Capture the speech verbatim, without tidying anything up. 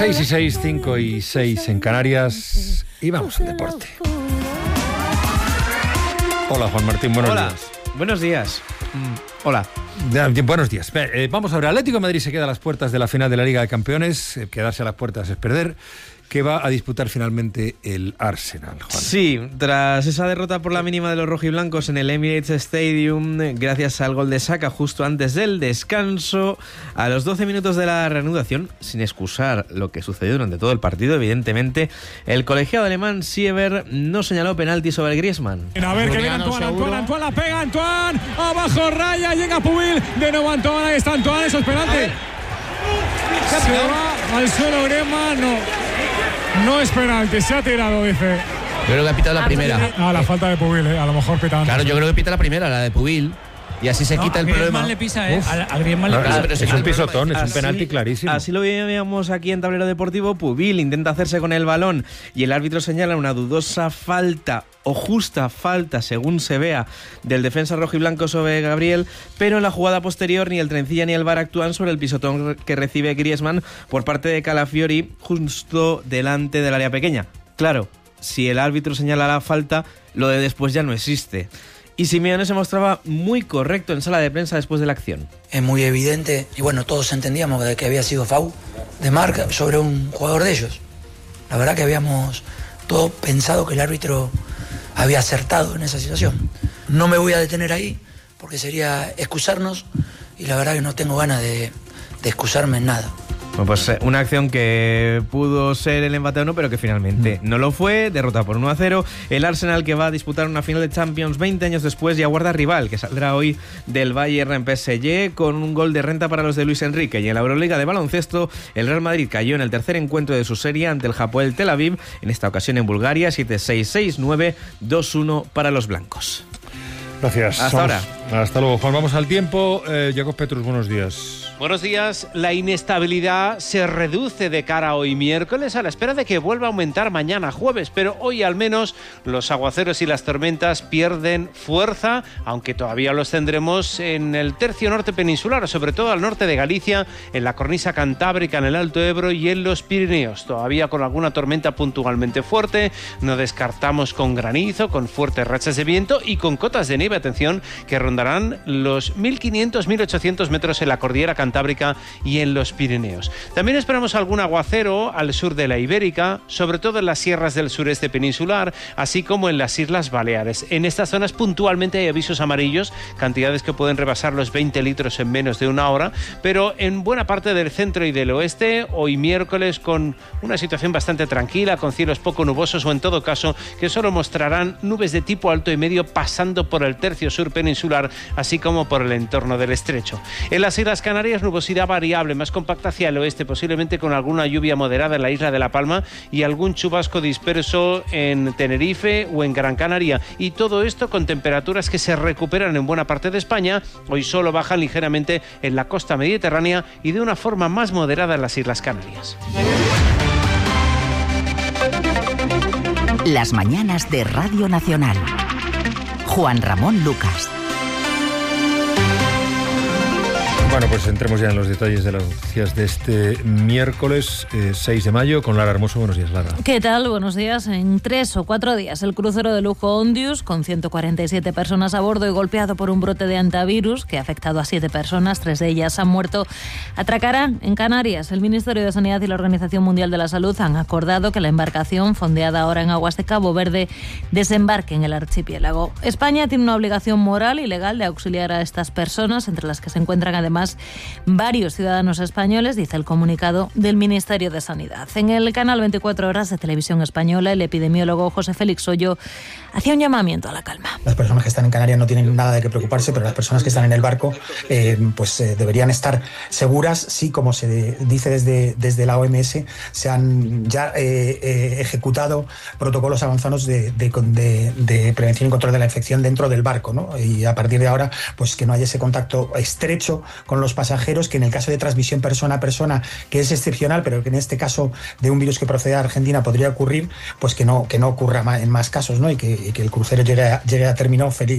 seis y seis, cinco y seis en Canarias. Y vamos al deporte. Hola, Juan Martín, buenos Hola. días. Buenos días. Mm, hola. Ya, buenos días. Eh, vamos a ver, Atlético de Madrid se queda a las puertas de la final de la Liga de Campeones. Eh, quedarse a las puertas es perder. Que va a disputar finalmente el Arsenal, Juan. Sí, tras esa derrota por la mínima de los rojiblancos en el Emirates Stadium, gracias al gol de Saka justo antes del descanso, a los doce minutos de la reanudación, sin excusar lo que sucedió durante todo el partido, evidentemente, el colegiado alemán Sieber no señaló penalti sobre Griezmann. A ver, que viene Antoine, Antoine, Antoine, la pega Antoine, abajo raya, llega Pubil, de nuevo Antoine, ahí está Antoine, eso es penalti. Se va al suelo Griezmann, no. No es penalti, se ha tirado, dice. Yo creo que ha pitado la primera. Ah, la falta de Pubil, eh. A lo mejor pita antes. Claro, yo creo que pita la primera, la de Pubil. Y así se no, quita el problema. Le pisa, ¿eh? A, a Griezmann le No, pisa. es, es, es un pisotón, es Así, un penalti clarísimo. Así lo veíamos aquí en Tablero Deportivo. Pubil intenta hacerse con el balón y el árbitro señala una dudosa falta o justa falta, según se vea, del defensa rojiblanco sobre Gabriel, pero en la jugada posterior ni el Trencilla ni el V A R actúan sobre el pisotón que recibe Griezmann por parte de Calafiori justo delante del área pequeña. Claro, si el árbitro señala la falta, lo de después ya no existe. Y Simeone se mostraba muy correcto en sala de prensa después de la acción. Es muy evidente, y bueno, todos entendíamos de que había sido foul de marca sobre un jugador de ellos. La verdad que habíamos todos pensado que el árbitro había acertado en esa situación. No me voy a detener ahí, porque sería excusarnos, y la verdad que no tengo ganas de, de excusarme en nada. Bueno, pues una acción que pudo ser el empate o no, pero que finalmente no lo fue, derrota por uno a cero. El Arsenal, que va a disputar una final de Champions veinte años después, y aguarda rival, que saldrá hoy del Bayern en P S G con un gol de renta para los de Luis Enrique. Y en la Euroliga de baloncesto, el Real Madrid cayó en el tercer encuentro de su serie ante el Hapoel Tel Aviv, en esta ocasión en Bulgaria, siete seis, seis nueve, dos uno para los blancos. Gracias. Hasta Vamos. ahora. Hasta luego, Juan. Vamos al tiempo. Eh, Jacob Petrus, buenos días. Buenos días. La inestabilidad se reduce de cara a hoy miércoles a la espera de que vuelva a aumentar mañana jueves, pero hoy al menos los aguaceros y las tormentas pierden fuerza, aunque todavía los tendremos en el tercio norte peninsular, sobre todo al norte de Galicia, en la cornisa cantábrica, en el Alto Ebro y en los Pirineos. Todavía con alguna tormenta puntualmente fuerte, no descartamos con granizo, con fuertes rachas de viento y con cotas de nieve, atención, que rondarán los mil quinientos a mil ochocientos metros en la cordillera cantábrica Cantábrica y en los Pirineos. También esperamos algún aguacero al sur de la Ibérica, sobre todo en las sierras del sureste peninsular, así como en las Islas Baleares. En estas zonas puntualmente hay avisos amarillos, cantidades que pueden rebasar los veinte litros en menos de una hora, pero en buena parte del centro y del oeste, hoy miércoles, con una situación bastante tranquila, con cielos poco nubosos o en todo caso que solo mostrarán nubes de tipo alto y medio pasando por el tercio sur peninsular, así como por el entorno del estrecho. En las Islas Canarias, nubosidad variable, más compacta hacia el oeste, posiblemente con alguna lluvia moderada en la isla de La Palma y algún chubasco disperso en Tenerife o en Gran Canaria. Y todo esto con temperaturas que se recuperan en buena parte de España. Hoy solo bajan ligeramente en la costa mediterránea y de una forma más moderada en las Islas Canarias. Las mañanas de Radio Nacional. Juan Ramón Lucas. Bueno, pues entremos ya en los detalles de las noticias de este miércoles eh, seis de mayo con Lara Hermoso. Buenos días, Lara. ¿Qué tal? Buenos días. En tres o cuatro días, el crucero de lujo Ondius, con ciento cuarenta y siete personas a bordo y golpeado por un brote de antivirus que ha afectado a siete personas, tres de ellas han muerto, atracará en Canarias. El Ministerio de Sanidad y la Organización Mundial de la Salud han acordado que la embarcación, fondeada ahora en aguas de Cabo Verde, desembarque en el archipiélago. España tiene una obligación moral y legal de auxiliar a estas personas, entre las que se encuentran además varios ciudadanos españoles, dice el comunicado del Ministerio de Sanidad. En el canal veinticuatro horas de Televisión Española, el epidemiólogo José Félix Hoyo hacía un llamamiento a la calma. Las personas que están en Canarias no tienen nada de qué preocuparse, pero las personas que están en el barco eh, pues eh, deberían estar seguras. Sí, como se dice desde, desde la O M S, se han ya eh, eh, ejecutado protocolos avanzados de, de, de, de prevención y control de la infección dentro del barco, ¿no? Y a partir de ahora, pues que no haya ese contacto estrecho con los pasajeros, que en el caso de transmisión persona a persona, que es excepcional, pero que en este caso de un virus que procede de Argentina podría ocurrir, pues que no, que no ocurra en más casos, ¿no? Y que, y que el crucero llegue a, llegue a término feliz.